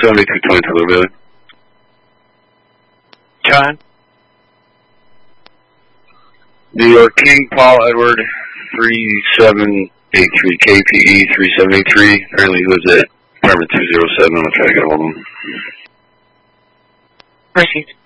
7220 to Louisville. John? New York King, Paul Edward, 3783, KPE 3783. Apparently he lives at apartment 207. I'm going to try to get a hold of him. Received.